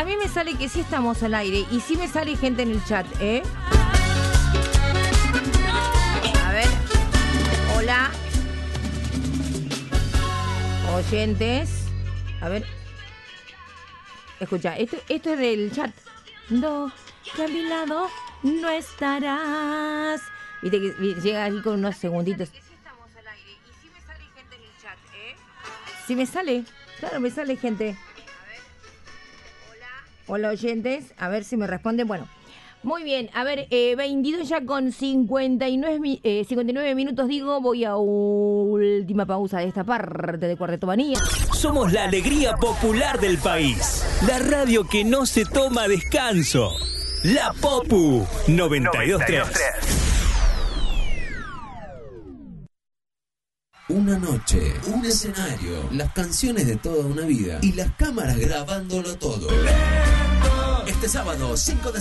a mí me sale que sí estamos al aire y sí me sale gente en el chat, ¿eh? A ver. Hola. Oyentes. A ver. Escucha, esto es del chat. No, que a mi lado no estarás. Viste que llega aquí con unos segunditos. Sí estamos al aire y sí me sale gente en el chat, ¿eh? Sí me sale. Claro, me sale gente. A ver. Hola oyentes, a ver si me responden. Bueno, muy bien. A ver, 22 ya con 59 minutos, digo. Voy a última pausa de esta parte de Cuarteto Manía. Somos la alegría popular del país. La radio que no se toma descanso. La Popu 92.3. Una noche, un escenario, las canciones de toda una vida y las cámaras grabándolo todo. Este sábado, 5 de